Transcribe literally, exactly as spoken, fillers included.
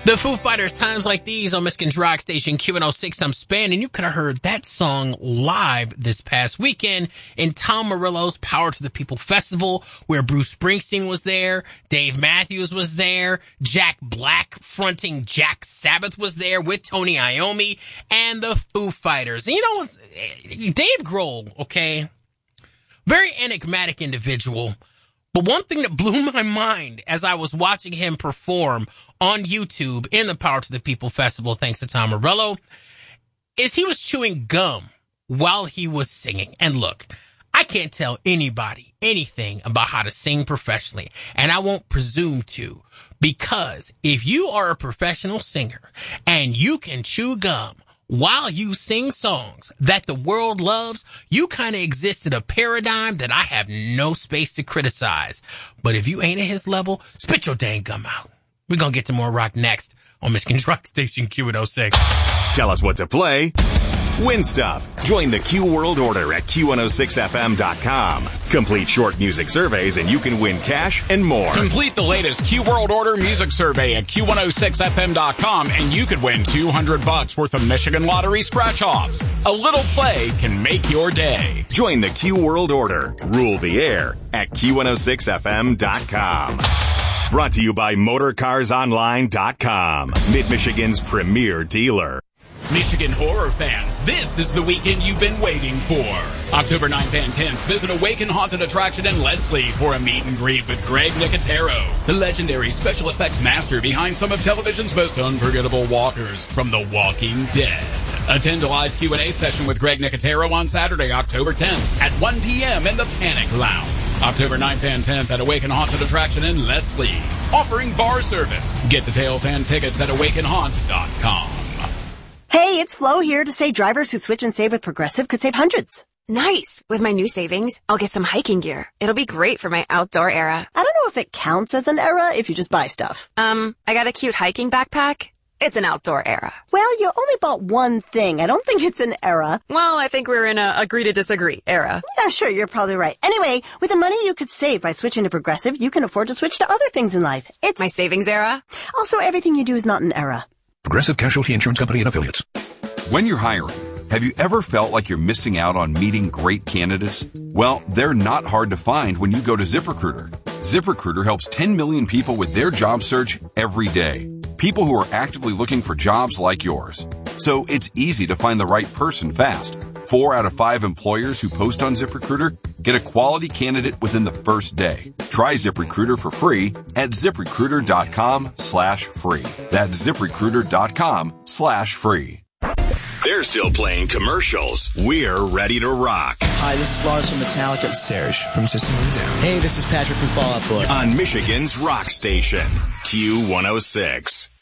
The Foo Fighters, Times Like These on Michigan's Rock Station, Q one oh six. I'm Span, and you could have heard that song live this past weekend in Tom Morello's Power to the People Festival, where Bruce Springsteen was there, Dave Matthews was there, Jack Black fronting Jack Sabbath was there with Tony Iommi, and the Foo Fighters. And you know, Dave Grohl, okay, very enigmatic individual. But one thing that blew my mind as I was watching him perform on YouTube in the Power to the People Festival, thanks to Tom Morello, is he was chewing gum while he was singing. And look, I can't tell anybody anything about how to sing professionally, and I won't presume to, because if you are a professional singer and you can chew gum while you sing songs that the world loves, you kind of exist in a paradigm that I have no space to criticize. But if you ain't at his level, spit your dang gum out. We're going to get to more rock next on Michigan's Rock Station, Q one oh six. Tell us what to play. Win stuff. Join the Q World Order at Q one oh six F M dot com. Complete short music surveys and you can win cash and more. Complete the latest Q World Order music survey at Q one oh six F M dot com and you could win two hundred bucks worth of Michigan Lottery scratch-offs. A little play can make your day. Join the Q World Order. Rule the air at Q one oh six F M dot com. Brought to you by Motor Cars Online dot com, Mid-Michigan's premier dealer. Michigan horror fans, this is the weekend you've been waiting for. October ninth and tenth, visit Awaken Haunted Attraction in Leslie for a meet and greet with Greg Nicotero, the legendary special effects master behind some of television's most unforgettable walkers from The Walking Dead. Attend a live Q and A session with Greg Nicotero on Saturday, October tenth at one p.m. in the Panic Lounge. October ninth and tenth at Awaken Haunted Attraction in Leslie, offering bar service. Get details and tickets at awaken haunt dot com. Hey, it's Flo here to say drivers who switch and save with Progressive could save hundreds. Nice. With my new savings, I'll get some hiking gear. It'll be great for my outdoor era. I don't know if it counts as an era if you just buy stuff. Um, I got a cute hiking backpack. It's an outdoor era. Well, you only bought one thing. I don't think it's an era. Well, I think we're in a agree to disagree era. Yeah, sure, you're probably right. Anyway, with the money you could save by switching to Progressive, you can afford to switch to other things in life. It's my savings era. Also, everything you do is not an era. Progressive Casualty Insurance Company and Affiliates. When you're hiring, have you ever felt like you're missing out on meeting great candidates? Well, they're not hard to find when you go to ZipRecruiter. ZipRecruiter helps ten million people with their job search every day. People who are actively looking for jobs like yours. So it's easy to find the right person fast. Four out of five employers who post on ZipRecruiter get a quality candidate within the first day. Try ZipRecruiter for free at ZipRecruiter.com slash free. That's ZipRecruiter.com slash free. They're still playing commercials. We're ready to rock. Hi, this is Lars from Metallica. Serge from System of a Down. Hey, this is Patrick from Fall Out Boy. On Michigan's Rock Station, Q one oh six.